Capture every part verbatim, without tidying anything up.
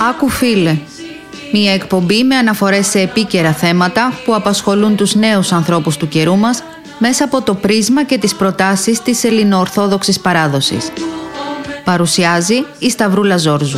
Άκου φίλε, μια εκπομπή με αναφορές σε επίκαιρα θέματα που απασχολούν τους νέους ανθρώπους του καιρού μας μέσα από το πρίσμα και τις προτάσεις της ελληνοορθόδοξης παράδοσης. Παρουσιάζει η Σταυρούλα Ζόρζου.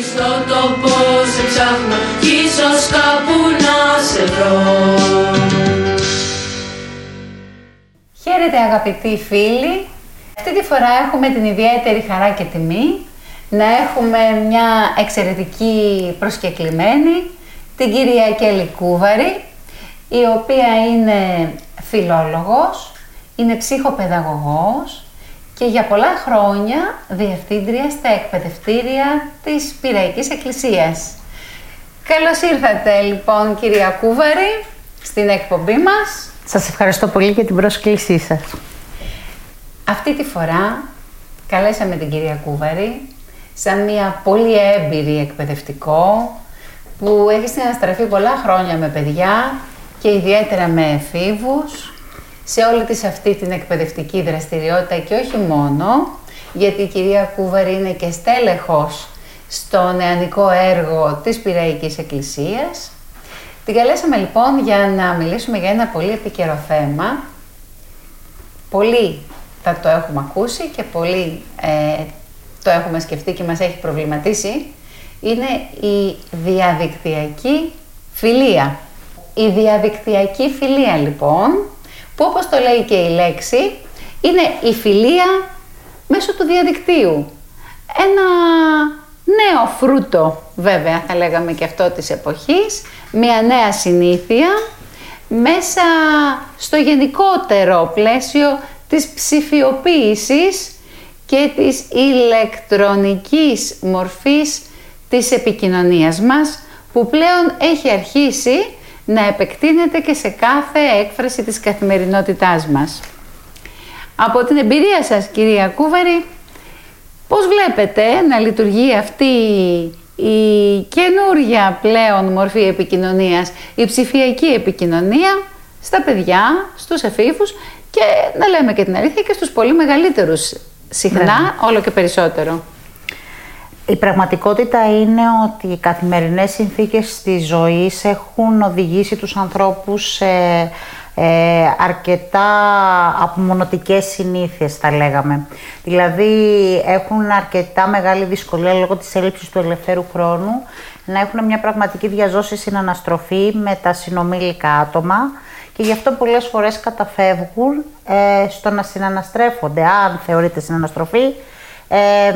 Χαίρετε αγαπητοί φίλοι. Αυτή τη φορά έχουμε την ιδιαίτερη χαρά και τιμή να έχουμε μια εξαιρετική προσκεκλημένη, την κυρία Κέλλη Κούβαρη, η οποία είναι φιλόλογος, είναι ψυχοπαιδαγωγός και για πολλά χρόνια διευθύντρια στα εκπαιδευτήρια της Πειραϊκής Εκκλησίας. Καλώς ήρθατε λοιπόν κυρία Κούβαρη στην εκπομπή μας. Σας ευχαριστώ πολύ για την πρόσκλησή σας. Αυτή τη φορά καλέσαμε την κυρία Κούβαρη σαν μια πολύ έμπειρη εκπαιδευτικό που έχει συναστραφεί πολλά χρόνια με παιδιά και ιδιαίτερα με εφήβους σε όλη της αυτή την εκπαιδευτική δραστηριότητα και όχι μόνο, γιατί η κυρία Κούβαρη είναι και στέλεχος στο νεανικό έργο της Πειραϊκής Εκκλησίας. Την καλέσαμε λοιπόν για να μιλήσουμε για ένα πολύ επίκαιρο θέμα. Πολύ θα το έχουμε ακούσει και πολύ ε, το έχουμε σκεφτεί και μας έχει προβληματίσει. Είναι η διαδικτυακή φιλία. Η διαδικτυακή φιλία λοιπόν, που όπως το λέει και η λέξη, είναι η φιλία μέσω του διαδικτύου. Ένα νέο φρούτο, βέβαια θα λέγαμε και αυτό της εποχής, μια νέα συνήθεια μέσα στο γενικότερο πλαίσιο της ψηφιοποίησης και της ηλεκτρονικής μορφής της επικοινωνίας μας, που πλέον έχει αρχίσει να επεκτείνεται και σε κάθε έκφραση της καθημερινότητάς μας. Από την εμπειρία σας κυρία Κούβαρη, πώς βλέπετε να λειτουργεί αυτή η καινούργια πλέον μορφή επικοινωνίας, η ψηφιακή επικοινωνία στα παιδιά, στους εφήβους και να λέμε και την αλήθεια και στους πολύ μεγαλύτερους συχνά, ναι, όλο και περισσότερο. Η πραγματικότητα είναι ότι οι καθημερινές συνθήκες της ζωής έχουν οδηγήσει τους ανθρώπους σε ε, αρκετά απομονωτικές συνήθειες, θα λέγαμε. Δηλαδή έχουν αρκετά μεγάλη δυσκολία λόγω της έλλειψης του ελευθέρου χρόνου να έχουν μια πραγματική διαζώση συναναστροφή με τα συνομήλικα άτομα και γι' αυτό πολλές φορές καταφεύγουν ε, στο να συναναστρέφονται, αν θεωρείται συναναστροφή, ε,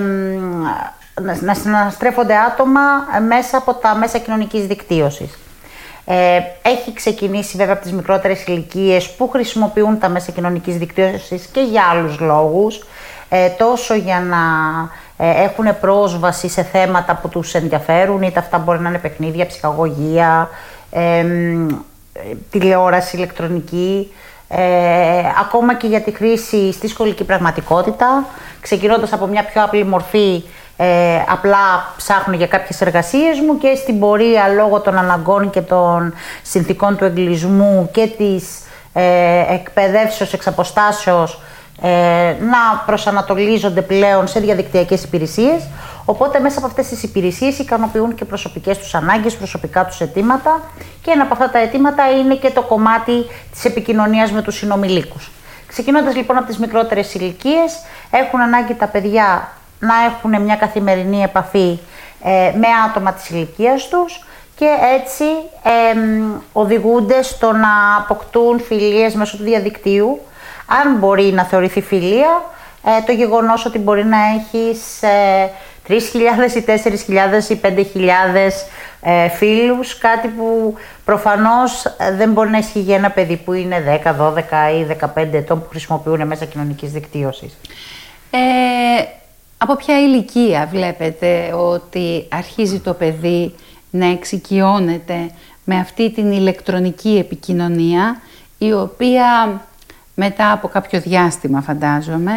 να συναναστρέφονται άτομα μέσα από τα μέσα κοινωνικής δικτύωσης. Ε, έχει ξεκινήσει βέβαια από τις μικρότερες ηλικίες που χρησιμοποιούν τα μέσα κοινωνικής δικτύωσης και για άλλους λόγους, ε, τόσο για να ε, έχουν πρόσβαση σε θέματα που τους ενδιαφέρουν, είτε αυτά μπορεί να είναι παιχνίδια, ψυχαγωγία, ε, τηλεόραση ηλεκτρονική, ε, ακόμα και για τη χρήση στη σχολική πραγματικότητα, ξεκινώντας από μια πιο απλή μορφή. Ε, απλά ψάχνω για κάποιες εργασίες μου και στην πορεία λόγω των αναγκών και των συνθήκων του εγκλισμού και της ε, εκπαιδεύσεως εξ αποστάσεως ε, να προσανατολίζονται πλέον σε διαδικτυακές υπηρεσίες, οπότε μέσα από αυτές τις υπηρεσίες ικανοποιούν και προσωπικές τους ανάγκες, προσωπικά τους αιτήματα και ένα από αυτά τα αιτήματα είναι και το κομμάτι της επικοινωνίας με τους συνομιλίκους. Ξεκινώντας λοιπόν από τις μικρότερες ηλικίες, έχουν ανάγκη τα παιδιά να έχουν μια καθημερινή επαφή ε, με άτομα της ηλικίας τους και έτσι ε, οδηγούνται στο να αποκτούν φιλίες μέσω του διαδικτύου. Αν μπορεί να θεωρηθεί φιλία, ε, το γεγονός ότι μπορεί να έχεις ε, τρεις χιλιάδες ή τέσσερις χιλιάδες ή πέντε χιλιάδες ε, φίλους, κάτι που προφανώς δεν μπορεί να ισχύει για ένα παιδί που είναι δέκα, δώδεκα ή δεκαπέντε ετών που χρησιμοποιούν μέσα κοινωνικής δικτύωσης. Ε... Από ποια ηλικία βλέπετε ότι αρχίζει το παιδί να εξοικειώνεται με αυτή την ηλεκτρονική επικοινωνία, η οποία μετά από κάποιο διάστημα φαντάζομαι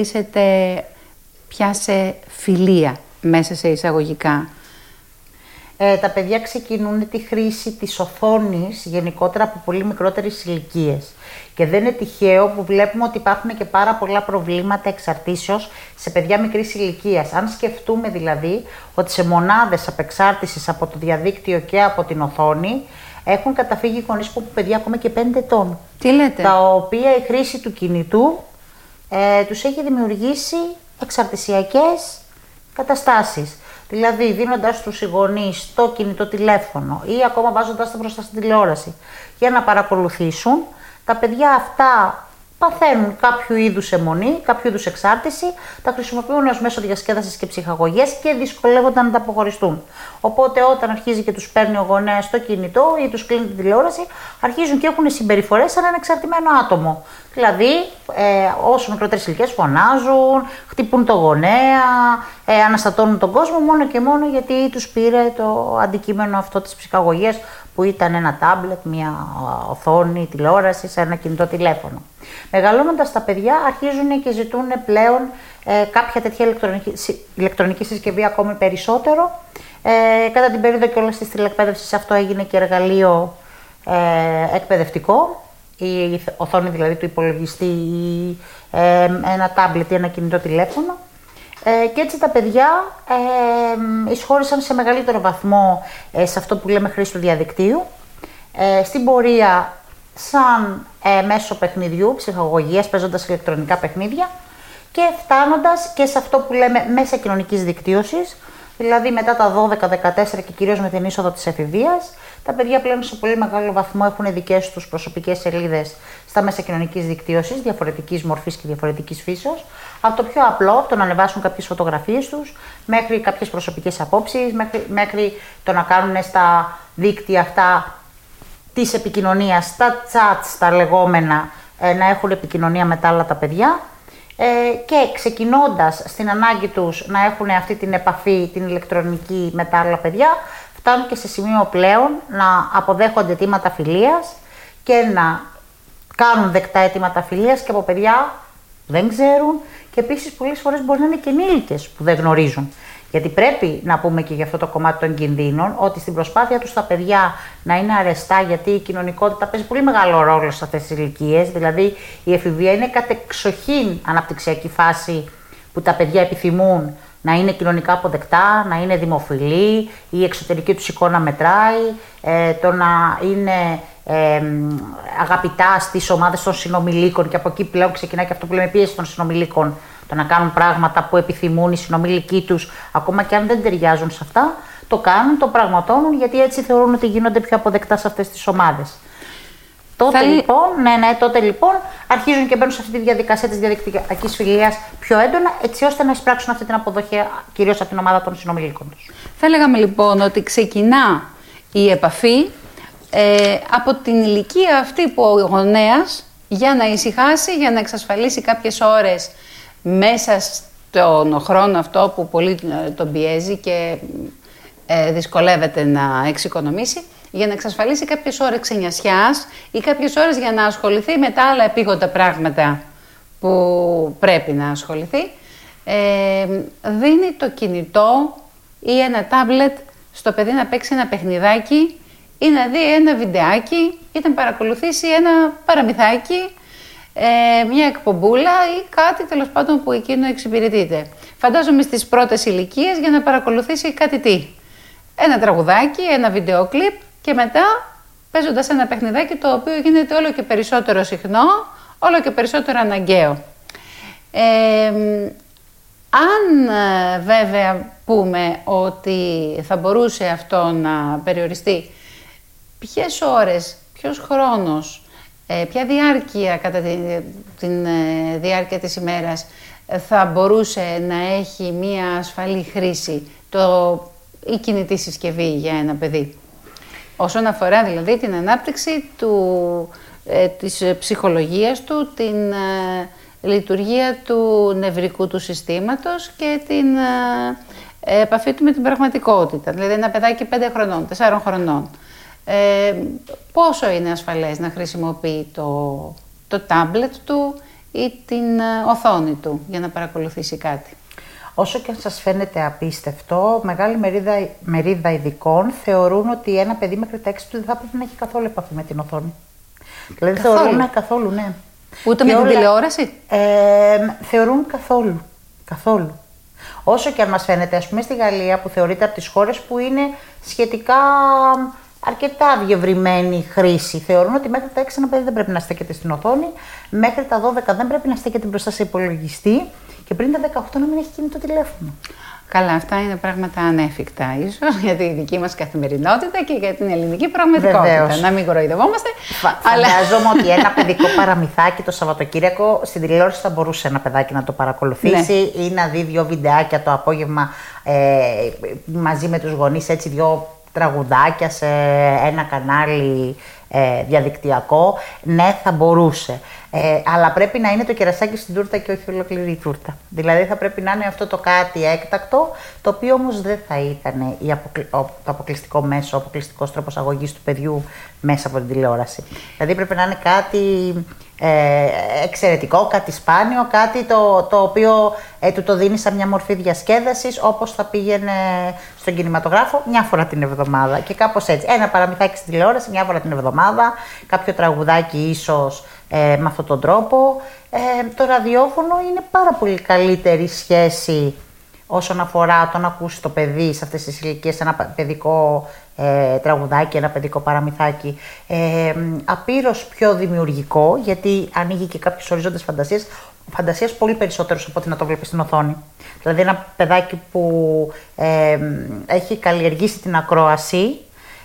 εξελίσσεται πια σε φιλία μέσα σε εισαγωγικά? ε, τα παιδιά ξεκινούν τη χρήση της οθόνης γενικότερα από πολύ μικρότερες ηλικίες. Και δεν είναι τυχαίο που βλέπουμε ότι υπάρχουν και πάρα πολλά προβλήματα εξαρτήσεως σε παιδιά μικρής ηλικίας. Αν σκεφτούμε δηλαδή ότι σε μονάδες απεξάρτησης από το διαδίκτυο και από την οθόνη έχουν καταφύγει γονείς που παιδιά ακόμα και πέντε ετών. Τι λέτε? Τα οποία η χρήση του κινητού ε, τους έχει δημιουργήσει εξαρτησιακές καταστάσεις. Δηλαδή δίνοντας τους οι γονείς το κινητό τηλέφωνο ή ακόμα βάζοντας τα μπροστά στην τηλεόραση για να παρακολουθήσουν, τα παιδιά αυτά παθαίνουν κάποιο είδους αιμονή, κάποιο είδους εξάρτηση, τα χρησιμοποιούν ως μέσο διασκέδασης και ψυχαγωγίας και δυσκολεύονται να τα αποχωριστούν. Οπότε όταν αρχίζει και τους παίρνει ο γονέας το κινητό ή τους κλείνει την τηλεόραση, αρχίζουν και έχουν συμπεριφορές σαν ένα εξαρτημένο άτομο. Δηλαδή, ε, όσο μικρότερες ηλικίες φωνάζουν, χτυπούν το γονέα, ε, αναστατώνουν τον κόσμο μόνο και μόνο γιατί τους πήρε το αντικείμενο αυτό της ψυχαγωγίας που ήταν ένα τάμπλετ, μια οθόνη, τηλεόραση, σε ένα κινητό τηλέφωνο. Μεγαλώνοντας τα παιδιά αρχίζουν και ζητούν πλέον ε, κάποια τέτοια ηλεκτρονική, ηλεκτρονική συσκευή ακόμη περισσότερο. Ε, κατά την περίοδο κιόλας της τηλεκπαίδευσης αυτό έγινε και εργαλείο ε, εκπαιδευτικό, η οθόνη δηλαδή του υπολογιστή ή ε, ένα τάμπλετ ή ένα κινητό τηλέφωνο. Ε, και έτσι τα παιδιά ε, εισχώρησαν σε μεγαλύτερο βαθμό ε, σε αυτό που λέμε χρήση του διαδικτύου. Ε, στην πορεία σαν ε, μέσο παιχνιδιού, ψυχαγωγίας, παίζοντας ηλεκτρονικά παιχνίδια και φτάνοντας και σε αυτό που λέμε μέσα κοινωνικής δικτύωσης, δηλαδή μετά τα δώδεκα δεκατέσσερα και κυρίως με την είσοδο της εφηβείας, τα παιδιά πλέον σε πολύ μεγάλο βαθμό έχουν δικές τους προσωπικές σελίδες στα μέσα κοινωνικής δικτύωσης, διαφορετικής μορφής και διαφορετικής φύσεως. Από το πιο απλό, το να ανεβάσουν κάποιες φωτογραφίες τους, μέχρι κάποιες προσωπικές απόψεις, μέχρι, μέχρι το να κάνουν στα δίκτυα αυτά της επικοινωνίας, στα chats, τα λεγόμενα, ε, να έχουν επικοινωνία με τα άλλα τα παιδιά. Ε, και ξεκινώντας στην ανάγκη τους να έχουν αυτή την επαφή, την ηλεκτρονική με τα άλλα παιδιά, φτάνουν και σε σημείο πλέον να αποδέχονται αιτήματα φιλίας και να κάνουν δεκτά αιτήματα φιλίας και από παιδιά που δεν ξέρουν και επίσης πολλές φορές μπορεί να είναι και ενήλικες που δεν γνωρίζουν. Γιατί πρέπει να πούμε και για αυτό το κομμάτι των κινδύνων, ότι στην προσπάθεια τους τα παιδιά να είναι αρεστά, γιατί η κοινωνικότητα παίζει πολύ μεγάλο ρόλο σε αυτές τις ηλικίες. Δηλαδή, η εφηβεία είναι κατεξοχήν αναπτυξιακή φάση που τα παιδιά επιθυμούν να είναι κοινωνικά αποδεκτά, να είναι δημοφιλή, η εξωτερική τους εικόνα μετράει, ε, το να είναι ε, αγαπητά στις ομάδες των συνομιλίκων και από εκεί πλέον ξεκινάει και αυτό που λέμε πίεση των συνομιλίκων. Το να κάνουν πράγματα που επιθυμούν οι συνομιλικοί τους, ακόμα και αν δεν ταιριάζουν σε αυτά, το κάνουν, το πραγματώνουν, γιατί έτσι θεωρούν ότι γίνονται πιο αποδεκτά σε αυτές τις ομάδες. Τότε, Θα... λοιπόν, ναι, ναι, τότε λοιπόν αρχίζουν και μπαίνουν σε αυτή τη διαδικασία της διαδικτυακής φιλίας πιο έντονα, έτσι ώστε να εισπράξουν αυτή την αποδοχή κυρίως από την ομάδα των συνομιλίκων τους. Θα λέγαμε λοιπόν ότι ξεκινά η επαφή ε, από την ηλικία αυτή που ο γονέας, για να ησυχάσει, για να εξασφαλίσει κάποιες ώρες μέσα στον χρόνο αυτό που πολύ τον πιέζει και ε, δυσκολεύεται να εξοικονομήσει, για να εξασφαλίσει κάποιες ώρες ξενιασιάς ή κάποιες ώρες για να ασχοληθεί με τα άλλα επίγοντα πράγματα που πρέπει να ασχοληθεί, ε, δίνει το κινητό ή ένα τάμπλετ στο παιδί να παίξει ένα παιχνιδάκι ή να δει ένα βιντεάκι ή να παρακολουθήσει ένα παραμυθάκι, Ε, μια εκπομπούλα ή κάτι τέλος πάντων που εκείνο εξυπηρετείται. Φαντάζομαι στις πρώτες ηλικίες για να παρακολουθήσει κάτι τι. Ένα τραγουδάκι, ένα βίντεο κλιπ και μετά παίζοντας ένα παιχνιδάκι το οποίο γίνεται όλο και περισσότερο συχνό, όλο και περισσότερο αναγκαίο. Ε, αν βέβαια πούμε ότι θα μπορούσε αυτό να περιοριστεί, ποιες ώρες, ποιος χρόνος, Ε, ποια διάρκεια κατά τη, την ε, διάρκεια της ημέρας ε, θα μπορούσε να έχει μία ασφαλή χρήση το, η κινητή συσκευή για ένα παιδί. Όσον αφορά δηλαδή την ανάπτυξη του, ε, της ψυχολογίας του, την ε, λειτουργία του νευρικού του συστήματος και την ε, επαφή του με την πραγματικότητα. Δηλαδή ένα παιδάκι πέντε χρονών, τεσσάρων χρονών. Ε, πόσο είναι ασφαλές να χρησιμοποιεί το, το τάμπλετ του ή την ε, οθόνη του για να παρακολουθήσει κάτι. Όσο και αν σας φαίνεται απίστευτο, μεγάλη μερίδα, μερίδα ειδικών θεωρούν ότι ένα παιδί μέχρι τα έξι του δεν θα πρέπει να έχει καθόλου επαφή με την οθόνη. Δηλαδή καθόλου. θεωρούν καθόλου, ναι. Ούτε και με όλα, την τηλεόραση. Ε, θεωρούν καθόλου. Καθόλου. Όσο και αν μας φαίνεται, ας πούμε στη Γαλλία, που θεωρείται από τις χώρες που είναι σχετικά αρκετά διευρυμένη χρήση, θεωρούν ότι μέχρι τα έξι ένα παιδί δεν πρέπει να στέκεται στην οθόνη, μέχρι τα δώδεκα δεν πρέπει να στέκεται μπροστά σε υπολογιστή και πριν τα δεκαοκτώ να μην έχει κινητό τηλέφωνο. Καλά, αυτά είναι πράγματα ανέφικτα ίσως για τη δική μας καθημερινότητα και για την ελληνική πραγματικότητα. Βεβαίως. Να μην κοροϊδευόμαστε. Φα- αλλά... Φαντάζομαι ότι ένα παιδικό παραμυθάκι το Σαββατοκύριακο στην τηλεόραση θα μπορούσε ένα παιδάκι να το παρακολουθήσει, ναι, ή να δει δύο βιντεάκια το απόγευμα ε, μαζί με τους γονείς, έτσι δύο τραγουδάκια σε ένα κανάλι ε, διαδικτυακό. Ναι, θα μπορούσε. Ε, αλλά πρέπει να είναι το κερασάκι στην τούρτα και όχι ολόκληρη η τούρτα. Δηλαδή θα πρέπει να είναι αυτό το κάτι έκτακτο, το οποίο όμως δεν θα ήταν η αποκλει... το αποκλειστικό μέσο, ο αποκλειστικός τρόπος αγωγής του παιδιού μέσα από την τηλεόραση. Δηλαδή πρέπει να είναι κάτι ε, εξαιρετικό, κάτι σπάνιο, κάτι το, το οποίο ε, του το δίνει σαν μια μορφή διασκέδασης, όπως θα πήγαινε στον κινηματογράφο μια φορά την εβδομάδα. Και κάπως έτσι. Ένα παραμυθάκι στην τηλεόραση μια φορά την εβδομάδα, κάποιο τραγουδάκι ίσως ε, με αυτόν τον τρόπο. Ε, το ραδιόφωνο είναι πάρα πολύ καλύτερη σχέση όσον αφορά το να ακούσει το παιδί σε αυτές τις ηλικίες, ένα παιδικό ε, τραγουδάκι, ένα παιδικό παραμυθάκι, ε, απείρως πιο δημιουργικό, γιατί ανοίγει και κάποιους οριζόντες φαντασίες, φαντασίας πολύ περισσότερους από ότι να το βλέπεις στην οθόνη. Δηλαδή ένα παιδάκι που ε, έχει καλλιεργήσει την ακρόαση,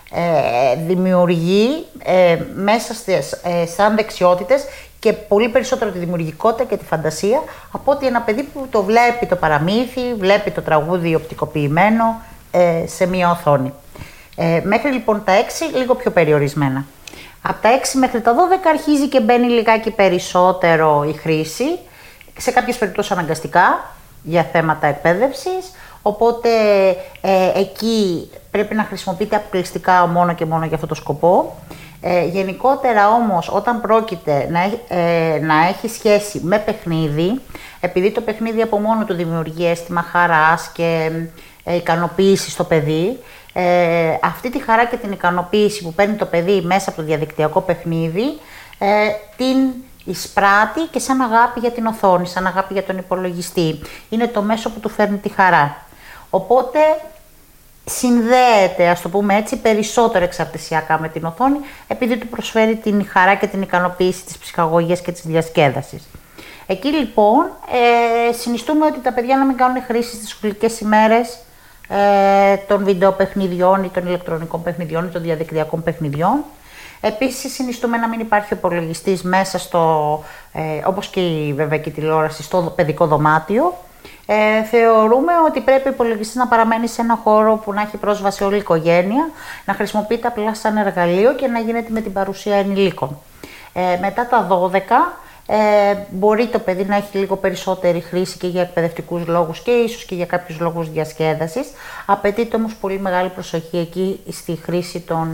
ε, δημιουργεί ε, μέσα στις, ε, σαν δεξιότητες και πολύ περισσότερο τη δημιουργικότητα και τη φαντασία από ότι ένα παιδί που το βλέπει το παραμύθι, βλέπει το τραγούδι οπτικοποιημένο ε, σε μία οθόνη. Ε, μέχρι λοιπόν τα έξι λίγο πιο περιορισμένα. Από τα έξι μέχρι τα δώδεκα αρχίζει και μπαίνει λιγάκι περισσότερο η χρήση, σε κάποιες περιπτώσεις αναγκαστικά για θέματα εκπαίδευσης, οπότε ε, εκεί πρέπει να χρησιμοποιείται αποκλειστικά μόνο και μόνο για αυτό το σκοπό. Ε, γενικότερα όμως όταν πρόκειται να, ε, να έχει σχέση με παιχνίδι, επειδή το παιχνίδι από μόνο του δημιουργεί αίσθημα χαράς και ε, ικανοποίηση στο παιδί, ε, αυτή τη χαρά και την ικανοποίηση που παίρνει το παιδί μέσα από το διαδικτυακό παιχνίδι, ε, την εισπράττει και σαν αγάπη για την οθόνη, σαν αγάπη για τον υπολογιστή. Είναι το μέσο που του φέρνει τη χαρά. Οπότε συνδέεται, ας το πούμε έτσι, περισσότερο εξαρτησιακά με την οθόνη, επειδή του προσφέρει την χαρά και την ικανοποίηση της ψυχαγωγίας και της διασκέδασης. Εκεί λοιπόν ε, συνιστούμε ότι τα παιδιά να μην κάνουν χρήση στις σχολικές ημέρες ε, των βιντεοπαιχνιδιών ή των ηλεκτρονικών παιχνιδιών ή των διαδικτυακών παιχνιδιών. Επίσης συνιστούμε να μην υπάρχει υπολογιστής μέσα στο, ε, όπως και η, βέβαια και η τηλεόραση, στο παιδικό δωμάτιο. Ε, θεωρούμε ότι πρέπει ο υπολογιστής να παραμένει σε ένα χώρο που να έχει πρόσβαση όλη η οικογένεια, να χρησιμοποιείται απλά σαν εργαλείο και να γίνεται με την παρουσία ενηλίκων. Ε, μετά τα δώδεκα ε, μπορεί το παιδί να έχει λίγο περισσότερη χρήση και για εκπαιδευτικούς λόγους και ίσως και για κάποιους λόγους διασκέδασης. Απαιτείται όμως πολύ μεγάλη προσοχή εκεί στη χρήση των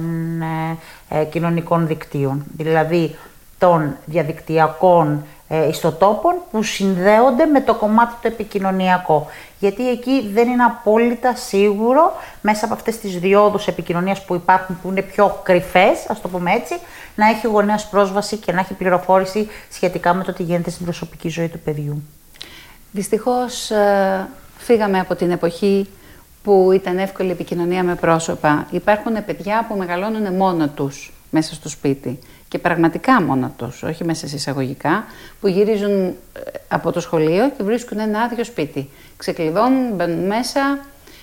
ε, ε, κοινωνικών δικτύων, δηλαδή των διαδικτυακών ε, ιστοτόπων που συνδέονται με το κομμάτι το επικοινωνιακό. Γιατί εκεί δεν είναι απόλυτα σίγουρο μέσα από αυτές τις διόδους επικοινωνίας που υπάρχουν, που είναι πιο κρυφές, ας το πούμε έτσι, να έχει ο γονέας πρόσβαση και να έχει πληροφόρηση σχετικά με το τι γίνεται στην προσωπική ζωή του παιδιού. Δυστυχώς ε, φύγαμε από την εποχή που ήταν εύκολη επικοινωνία με πρόσωπα. Υπάρχουν παιδιά που μεγαλώνουν μόνο τους μέσα στο σπίτι. Και πραγματικά μόνο τους, όχι μέσα σε εισαγωγικά, που γυρίζουν από το σχολείο και βρίσκουν ένα άδειο σπίτι. Ξεκλειδώνουν, μπαίνουν μέσα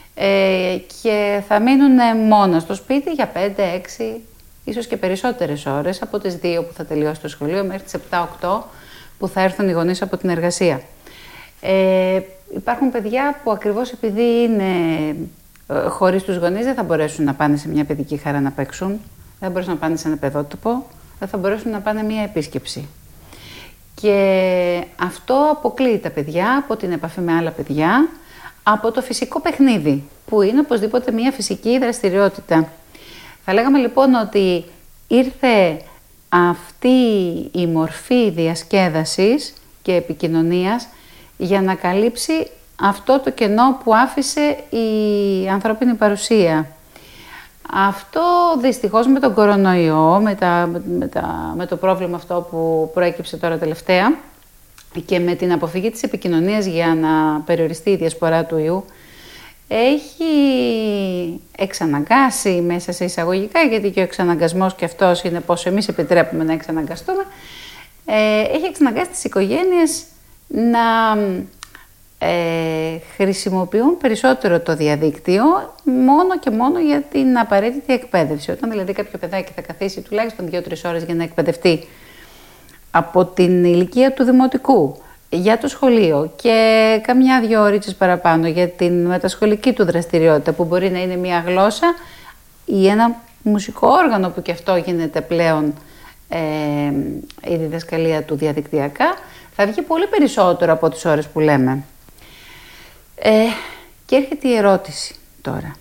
ε, και θα μείνουν μόνο στο σπίτι για πέντε, έξι, ίσως και περισσότερες ώρες, από τις δύο που θα τελειώσει το σχολείο μέχρι τις επτά οκτώ που θα έρθουν οι γονείς από την εργασία. Ε, υπάρχουν παιδιά που ακριβώς επειδή είναι ε, χωρίς τους γονείς δεν θα μπορέσουν να πάνε σε μια παιδική χαρά να παίξουν, δεν θα μπορέσουν να πάνε σε ένα παιδότυπο, δεν θα μπορέσουν να πάνε μία επίσκεψη. Και αυτό αποκλείει τα παιδιά από την επαφή με άλλα παιδιά, από το φυσικό παιχνίδι, που είναι οπωσδήποτε μία φυσική δραστηριότητα. Θα λέγαμε λοιπόν ότι ήρθε αυτή η μορφή διασκέδασης και επικοινωνίας για να καλύψει αυτό το κενό που άφησε η ανθρώπινη παρουσία. Αυτό δυστυχώς με τον κορονοϊό, με, τα, με, τα, με το πρόβλημα αυτό που προέκυψε τώρα τελευταία και με την αποφυγή της επικοινωνίας για να περιοριστεί η διασπορά του ιού, έχει εξαναγκάσει μέσα σε εισαγωγικά, γιατί και ο εξαναγκασμός και αυτός είναι πόσο εμείς επιτρέπουμε να εξαναγκαστούμε, ε, έχει εξαναγκάσει τις οικογένειες να ε, χρησιμοποιούν περισσότερο το διαδίκτυο μόνο και μόνο για την απαραίτητη εκπαίδευση. Όταν δηλαδή κάποιο παιδάκι θα καθίσει τουλάχιστον δύο τρεις ώρες για να εκπαιδευτεί από την ηλικία του δημοτικού για το σχολείο και καμιά δυο ώρες παραπάνω για την μετασχολική του δραστηριότητα, που μπορεί να είναι μια γλώσσα ή ένα μουσικό όργανο, που και αυτό γίνεται πλέον ε, η διδασκαλία του διαδικτυακά, θα βγει πολύ περισσότερο από τις ώρες που λέμε. Ε, και έρχεται η ερώτηση τώρα.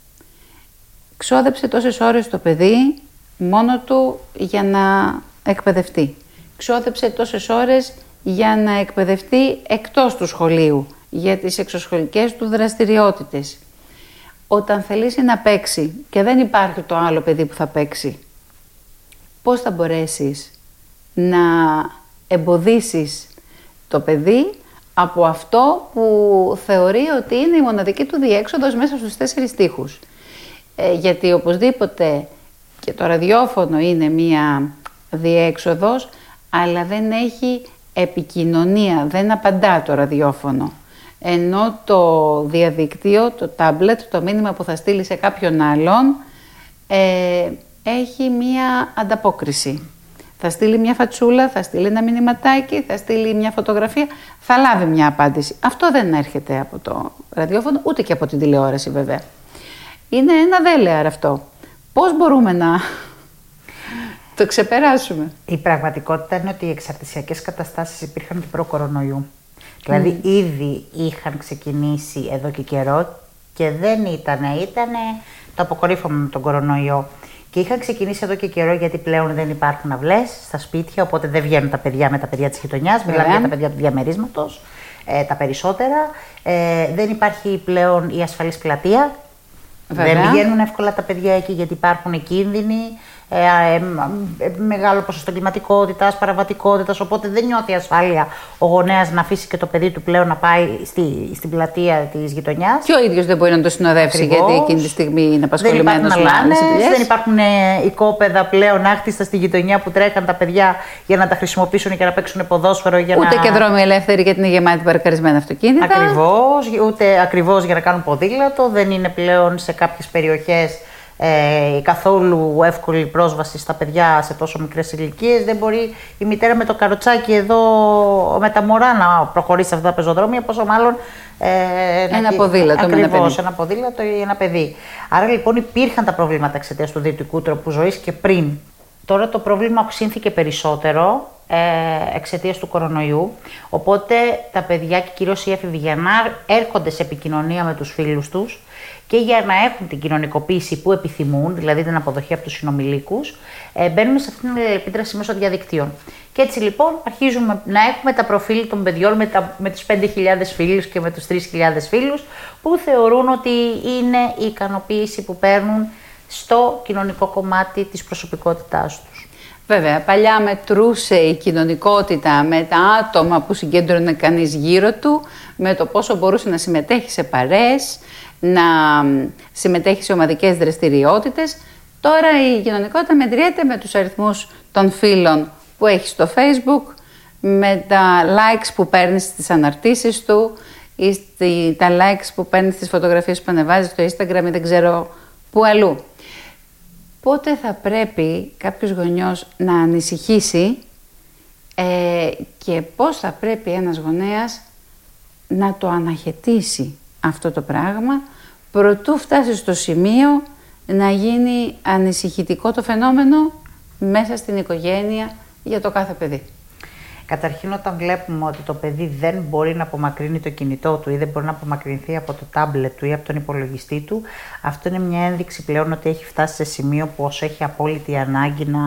Ξόδεψε τόσες ώρες το παιδί μόνο του για να εκπαιδευτεί. Ξόδεψε τόσες ώρες για να εκπαιδευτεί εκτός του σχολείου, για τις εξωσχολικές του δραστηριότητες. Όταν θελήσει να παίξει και δεν υπάρχει το άλλο παιδί που θα παίξει, πώς θα μπορέσεις να εμποδίσεις το παιδί από αυτό που θεωρεί ότι είναι η μοναδική του διέξοδος μέσα στους τέσσερις τοίχους? Ε, γιατί οπωσδήποτε και το ραδιόφωνο είναι μία διέξοδος, αλλά δεν έχει επικοινωνία, δεν απαντά το ραδιόφωνο. Ενώ το διαδίκτυο, το τάμπλετ, το μήνυμα που θα στείλει σε κάποιον άλλον, ε, έχει μία ανταπόκριση. Θα στείλει μια φατσούλα, θα στείλει ένα μηνυματάκι, θα στείλει μια φωτογραφία, θα λάβει μια απάντηση. Αυτό δεν έρχεται από το ραδιόφωνο, ούτε και από την τηλεόραση βέβαια. Είναι ένα δέλεαρ αυτό. Πώς μπορούμε να το ξεπεράσουμε? Η πραγματικότητα είναι ότι οι εξαρτησιακές καταστάσεις υπήρχαν και προ-κορονοϊού. Δηλαδή, mm. ήδη είχαν ξεκινήσει εδώ και καιρό και δεν ήτανε, ήτανε το αποκορύφωμα με τον κορονοϊό. Και είχαν ξεκινήσει εδώ και καιρό, γιατί πλέον δεν υπάρχουν αυλές στα σπίτια, οπότε δεν βγαίνουν τα παιδιά με τα παιδιά της γειτονιάς, μιλάμε για τα παιδιά του διαμερίσματος, ε, τα περισσότερα. Ε, δεν υπάρχει πλέον η ασφαλής πλατεία. Βέβαια. Δεν πηγαίνουν εύκολα τα παιδιά εκεί, γιατί υπάρχουν κίνδυνοι. Ε, ε, ε, μεγάλο ποσοστό κλιματικότητας, παραβατικότητας, οπότε δεν νιώθει ασφάλεια ο γονέας να αφήσει και το παιδί του πλέον να πάει στη, στην πλατεία της γειτονιάς. Και ο ίδιος δεν μπορεί να το συνοδεύσει. Ακριβώς. Γιατί εκείνη τη στιγμή είναι απασχολημένος με άλλες δουλειές. Δεν υπάρχουν ε, οικόπεδα πλέον άκτιστα στη γειτονιά που τρέχαν τα παιδιά για να τα χρησιμοποιήσουν και να παίξουν ποδόσφαιρο. Για ούτε να... και δρόμοι ελεύθεροι, γιατί είναι γεμάτοι παρκαρισμένα αυτοκίνητα. Ακριβώς, ούτε ακριβώς για να κάνουν ποδήλατο. Δεν είναι πλέον σε κάποιες περιοχές Ε, καθόλου εύκολη πρόσβαση στα παιδιά σε τόσο μικρές ηλικίες. Δεν μπορεί η μητέρα με το καροτσάκι εδώ με τα μωρά να προχωρήσει σε αυτά τα πεζοδρόμια, πόσο μάλλον ε, ένα να... ποδήλατο. Ακριβώς, ένα ποδήλατο ή ένα παιδί. Άρα λοιπόν υπήρχαν τα προβλήματα εξαιτίας του δυτικού τρόπου ζωής και πριν. Τώρα το πρόβλημα οξύνθηκε περισσότερο ε, εξαιτίας του κορονοϊού, οπότε τα παιδιά και κυρίως οι έφηβοι, για να έρχονται σε επικοινωνία με τους φίλους τους και για να έχουν την κοινωνικοποίηση που επιθυμούν, δηλαδή την αποδοχή από τους συνομιλίκους, ε, μπαίνουν σε αυτήν την αλληλεπίδραση μέσω διαδικτύων. Και έτσι λοιπόν αρχίζουμε να έχουμε τα προφίλ των παιδιών με, τα, με τους πέντε χιλιάδες φίλους και με τους τρεις χιλιάδες φίλους, που θεωρούν ότι είναι η ικανοποίηση που παίρνουν στο κοινωνικό κομμάτι της προσωπικότητάς τους. Βέβαια, παλιά μετρούσε η κοινωνικότητα με τα άτομα που συγκέντρωνε κανείς γύρω του, με το πόσο μπορούσε να συμμετέχει σε παρέες, να συμμετέχει σε ομαδικές δραστηριότητες. Τώρα η κοινωνικότητα μετριέται με τους αριθμούς των φίλων που έχει στο Facebook, με τα likes που παίρνει στις αναρτήσεις του ή τα likes που παίρνει στις φωτογραφίες που ανεβάζει στο Instagram ή δεν ξέρω πού αλλού. Πότε θα πρέπει κάποιος γονιός να ανησυχήσει ε, και πώς θα πρέπει ένας γονέας να το αναχαιτήσει αυτό το πράγμα, προτού φτάσει στο σημείο να γίνει ανησυχητικό το φαινόμενο μέσα στην οικογένεια για το κάθε παιδί. Καταρχήν, όταν βλέπουμε ότι το παιδί δεν μπορεί να απομακρύνει το κινητό του ή δεν μπορεί να απομακρυνθεί από το τάμπλετ του ή από τον υπολογιστή του, αυτό είναι μια ένδειξη πλέον ότι έχει φτάσει σε σημείο που όσο έχει απόλυτη ανάγκη να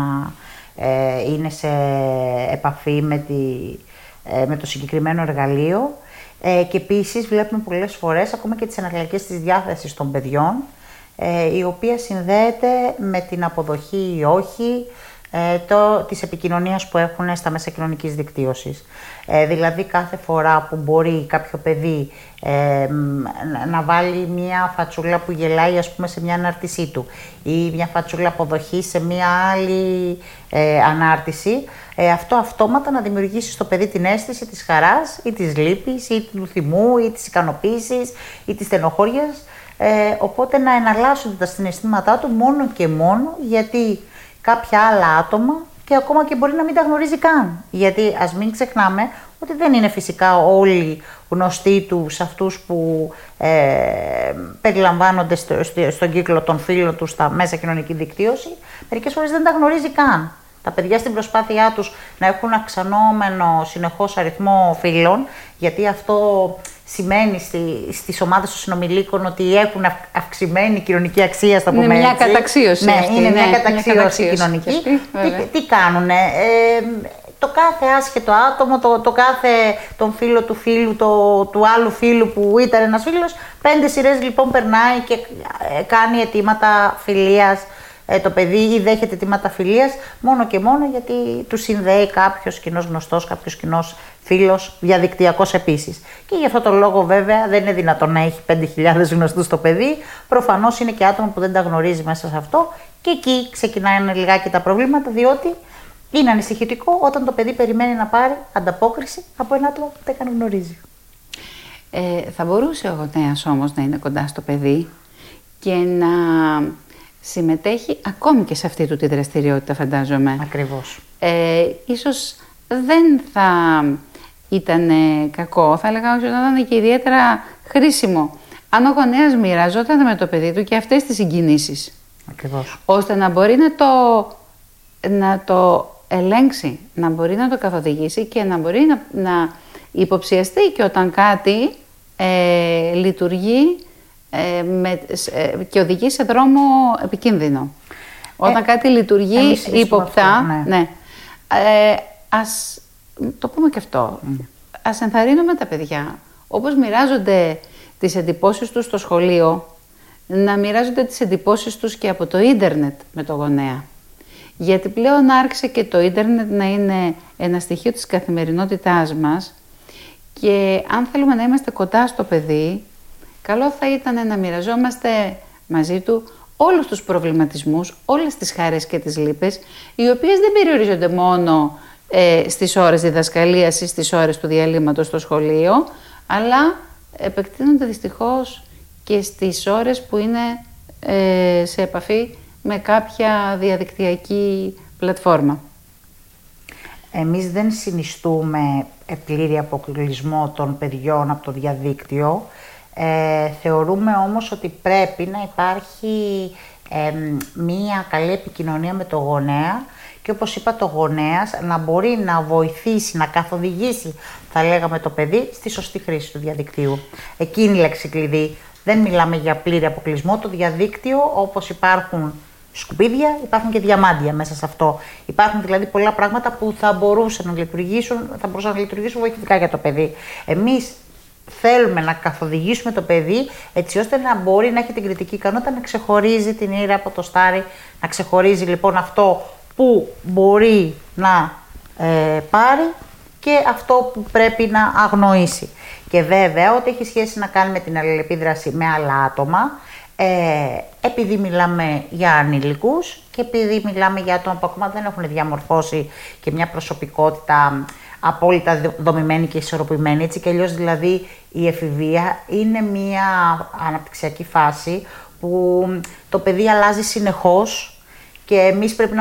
ε, είναι σε επαφή με, τη, ε, με το συγκεκριμένο εργαλείο. Ε, και επίσης βλέπουμε πολλές φορές ακόμα και τις εναλλακτικές της διάθεσης των παιδιών, ε, η οποία συνδέεται με την αποδοχή ή όχι ε, το, της επικοινωνίας που έχουν στα μέσα κοινωνικής δικτύωσης. Ε, δηλαδή κάθε φορά που μπορεί κάποιο παιδί ε, να βάλει μια φατσούλα που γελάει, ας πούμε, σε μια ανάρτησή του ή μια φατσούλα αποδοχή σε μια άλλη ε, ανάρτηση, ε, αυτό αυτόματα να δημιουργήσει στο παιδί την αίσθηση της χαράς ή της λύπης ή του θυμού ή της ικανοποίησης ή της στενοχώριας, ε, οπότε να εναλλάσσονται τα συναισθήματά του μόνο και μόνο γιατί κάποια άλλα άτομα, και ακόμα και μπορεί να μην τα γνωρίζει καν. Γιατί ας μην ξεχνάμε ότι δεν είναι φυσικά όλοι γνωστοί του σε αυτούς που ε, περιλαμβάνονται στο, στο, στον κύκλο των φίλων τους στα μέσα κοινωνική δικτύωση. Μερικές φορές δεν τα γνωρίζει καν. Τα παιδιά στην προσπάθειά τους να έχουν αυξανόμενο συνεχώς αριθμό φίλων, γιατί αυτό σημαίνει στη, στις ομάδες των συνομιλίκων ότι έχουν αυξημένη κοινωνική αξία, στα πούμε. Είναι μια έτσι. καταξίωση. Ναι, αυτή, είναι ναι, μια καταξίωση, μια καταξίωση κοινωνική. Τι, τι κάνουνε, ε, το κάθε άσχετο άτομο, το, το κάθε τον φίλο του φίλου, το, του άλλου φίλου που ήταν ένας φίλος, πέντε σειρές λοιπόν περνάει και ε, κάνει αιτήματα φιλίας. Το παιδί ή δέχεται αιτήματα φιλίας μόνο και μόνο γιατί του συνδέει κάποιος κοινός γνωστός, κάποιος κοινός φίλος, διαδικτυακός επίσης. Και γι' αυτό το λόγο βέβαια δεν είναι δυνατόν να έχει πέντε χιλιάδες γνωστούς το παιδί. Προφανώς είναι και άτομα που δεν τα γνωρίζει μέσα σε αυτό και εκεί ξεκινάνε λιγάκι τα προβλήματα, διότι είναι ανησυχητικό όταν το παιδί περιμένει να πάρει ανταπόκριση από ένα άτομο που δεν καν γνωρίζει. Ε, θα μπορούσε ο γονέας όμως να είναι κοντά στο παιδί και να συμμετέχει ακόμη και σε αυτή του τη δραστηριότητα, φαντάζομαι. Ακριβώς. Ε, ίσως δεν θα ήταν κακό, θα έλεγα ότι θα ήταν και ιδιαίτερα χρήσιμο αν ο γονέας μοιραζόταν με το παιδί του και αυτές τις συγκινήσεις. Ακριβώς. Ώστε να μπορεί να το, να το ελέγξει, να μπορεί να το καθοδηγήσει και να μπορεί να, να υποψιαστεί και όταν κάτι ε, λειτουργεί Ε, με, ε, και οδηγεί σε δρόμο επικίνδυνο. Όταν ε, κάτι λειτουργεί ύποπτα, αυτό, ναι. Ναι, ε, ας το πούμε και αυτό, mm. ας ενθαρρύνουμε τα παιδιά, όπως μοιράζονται τις εντυπώσεις τους στο σχολείο, να μοιράζονται τις εντυπώσεις τους και από το ίντερνετ με το γονέα. Γιατί πλέον άρχισε και το ίντερνετ να είναι ένα στοιχείο της καθημερινότητάς μας και αν θέλουμε να είμαστε κοντά στο παιδί, καλό θα ήταν να μοιραζόμαστε μαζί του όλους τους προβληματισμούς, όλες τις χαρές και τις λύπες, οι οποίες δεν περιορίζονται μόνο ε, στις ώρες διδασκαλίας ή στις ώρες του διαλύματος στο σχολείο, αλλά επεκτείνονται δυστυχώς και στις ώρες που είναι ε, σε επαφή με κάποια διαδικτυακή πλατφόρμα. Εμείς δεν συνιστούμε πλήρη αποκλεισμό των παιδιών από το διαδίκτυο. Ε, θεωρούμε όμως ότι πρέπει να υπάρχει ε, μία καλή επικοινωνία με το γονέα και όπως είπα το γονέας να μπορεί να βοηθήσει, να καθοδηγήσει θα λέγαμε το παιδί στη σωστή χρήση του διαδικτύου. Εκείνη η λέξη κλειδί. Δεν μιλάμε για πλήρη αποκλεισμό. Το διαδίκτυο, όπως υπάρχουν σκουπίδια, υπάρχουν και διαμάντια μέσα σε αυτό. Υπάρχουν δηλαδή πολλά πράγματα που θα μπορούσαν να λειτουργήσουν, θα μπορούσαν να λειτουργήσουν βοηθητικά για το παιδί. Εμείς θέλουμε να καθοδηγήσουμε το παιδί έτσι ώστε να μπορεί να έχει την κριτική ικανότητα να ξεχωρίζει την ήρα από το στάρι, να ξεχωρίζει λοιπόν αυτό που μπορεί να ε, πάρει και αυτό που πρέπει να αγνοήσει. Και βέβαια, ό,τι έχει σχέση να κάνει με την αλληλεπίδραση με άλλα άτομα, ε, επειδή μιλάμε για ανηλικούς και επειδή μιλάμε για άτομα που ακόμα δεν έχουν διαμορφώσει και μια προσωπικότητα απόλυτα δομημένη και ισορροπημένη, έτσι κι αλλιώς δηλαδή η εφηβεία είναι μια αναπτυξιακή φάση που το παιδί αλλάζει συνεχώς και εμείς πρέπει να